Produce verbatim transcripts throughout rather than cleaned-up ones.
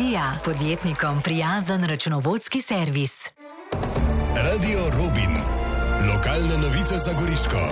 Vizija, podjetnikom prijazen računovodski servis. Radio Robin. Lokalne novice za Goriško.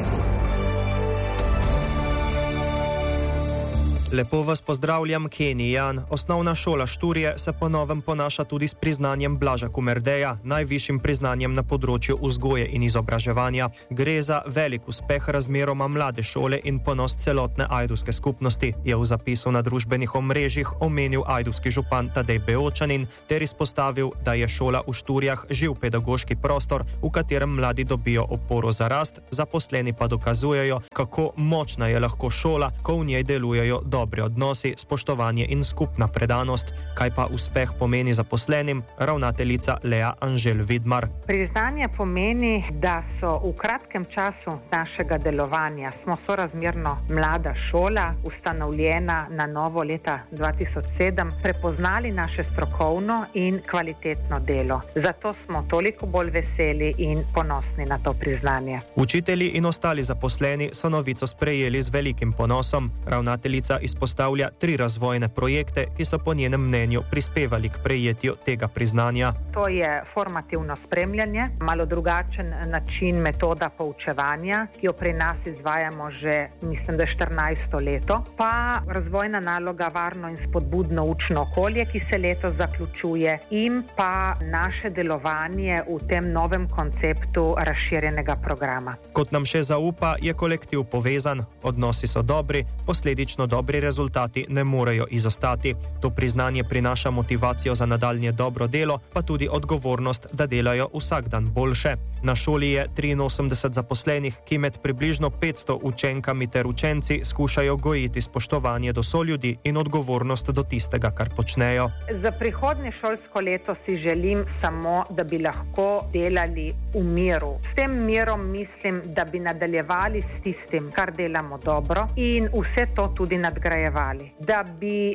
Lepo vas pozdravljam, Kenny Jan. Osnovna šola Šturje se po novem ponaša tudi s priznanjem Blaža Kumerdeja, najvišjim priznanjem na področju vzgoje in izobraževanja. Gre za velik uspeh razmeroma mlade šole in ponos celotne ajdovske skupnosti, je v zapisu na družbenih omrežjih omenil ajdovski župan Tadej Beočanin ter izpostavil, da je šola v Šturjah živ pedagoški prostor, v katerem mladi dobijo oporo za rast, zaposleni pa dokazujejo, kako močna je lahko šola, ko v njej delujejo dobri odnosi, spoštovanje in skupna predanost. Kaj pa uspeh pomeni zaposlenim? Ravnateljica Lea Anžel Vidmar. Priznanje pomeni, da so v kratkem času našega delovanja, smo sorazmerno mlada šola, ustanovljena na novo leta dva tisoč sedem, prepoznali naše strokovno in kvalitetno delo. Zato smo toliko bolj veseli in ponosni na to priznanje. Učitelji in ostali zaposleni so novico sprejeli z velikim ponosom. Ravnateljica izpostavlja tri razvojne projekte, ki so po njenem mnenju prispevali k prejetju tega priznanja. To je formativno spremljanje, malo drugačen način, metoda poučevanja, ki jo pri nas izvajamo že, mislim, da štirinajsto leto, pa razvojna naloga varno in spodbudno učno okolje, ki se letos zaključuje, in pa naše delovanje v tem novem konceptu razširjenega programa. Kot nam še zaupa, je kolektiv povezan, odnosi so dobri, posledično dobri rezultati ne morejo izostati. To priznanje prinaša motivacijo za nadaljnje dobro delo, pa tudi odgovornost, da delajo vsak dan boljše. Na šoli je triinosemdeset zaposlenih, ki med približno petsto učenkami ter učenci skušajo gojiti spoštovanje do soljudi in odgovornost do tistega, kar počnejo. Za prihodnje šolsko leto si želim samo, da bi lahko delali v miru. S tem mirom mislim, da bi nadaljevali s tistim, kar delamo dobro, in vse to tudi nadgrajevali. Da bi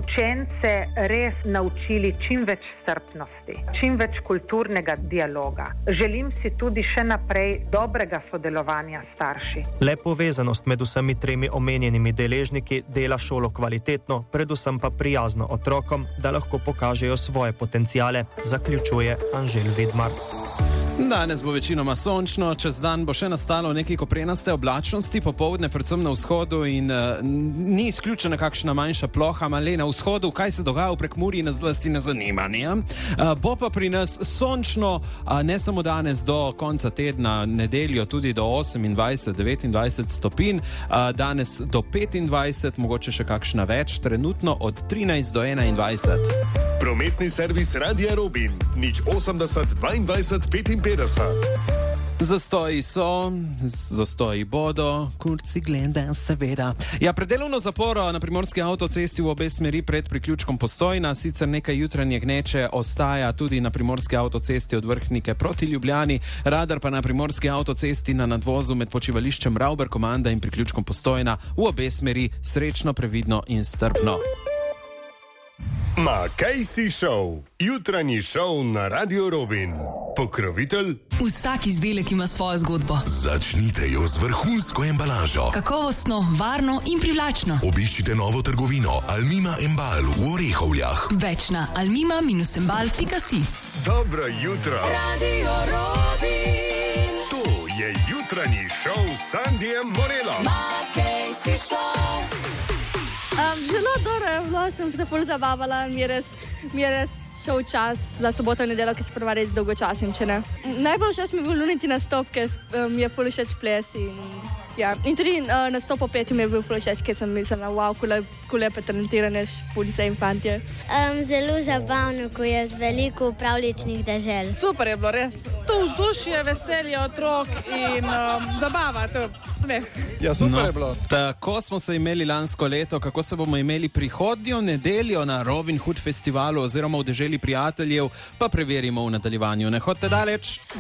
učence res naučili čim več strpnosti, čim več kulturnega dialoga. Želim si tudi še naprej dobrega sodelovanja s starši. Le povezanost med vsemi tremi omenjenimi deležniki dela šolo kvalitetno, predvsem pa prijazno otrokom, da lahko pokažejo svoje potenciale, zaključuje Anžel Vidmar. Danes bo večinoma sončno, čez dan bo še nastalo nekaj koprenaste oblačnosti, popoldne predvsem na vzhodu in uh, ni izključena kakšna manjša ploha, ali na vzhodu, kaj se dogaja v Prekmurju, nas dosti ne zanima. Ne? Uh, bo pa pri nas sončno, uh, ne samo danes do konca tedna, nedeljo tudi do osemindvajset, devetindvajset stopinj, uh, danes do petindvajset, mogoče še kakšna več, trenutno od trinajst do enaindvajset. Prometni servis Radia Robin, nič osemdeset, dvaindvajset, petinpetdeset. Zastoji so, zastoji bodo, kurci gleda, seveda. Ja, predelovno zaporo na primorski avtocesti v obe smeri pred priključkom Postojna, sicer nekaj jutranje gneče ostaja tudi na primorski avtocesti od Vrhnike proti Ljubljani, radar pa na primorski avtocesti na nadvozu med počivališčem Rauber Komanda in priključkom Postojna v obe smeri srečno, previdno in strpno. Ma Casey Show, jutranji šov na Radio Robin. Pokrovitelj? Vsak izdelek ima svojo zgodbo. Začnite jo z vrhunsko embalažo. Kakovostno, varno in privlačno. Obiščite novo trgovino Almima Embal v Orehovljah. Več na almima dash embal pika si. Dobro jutro. Radio Robin. To je jutranji šov s Sandijem Morelom. Ma Casey Show. Um, zelo dobro je bilo, sem se ful zabavala, mi je res, mi je res šel čas za soboto in nedeljo, ki se prva res dolgo časim, če ne. Najbolj všeč mi je bil luniti nastop, ker um, mi je ful všeč ples in, ja. In tudi uh, nastop po petju mi je bil ful všeč, ker sem mislila, wow, ko lepe, lepe talentirane punce in fantje. Um, zelo zabavno, ko je z veliko pravličnih dežel. Super je bilo, res. To vzdušje, veselje otrok in um, zabava, to smeh. Ja, super no, je bilo. Tako smo se imeli lansko leto, kako se bomo imeli prihodnjo nedeljo na Robin Hood festivalu oziroma v deželi prijateljev, pa preverimo v nadaljevanju. Ne hodite daleč.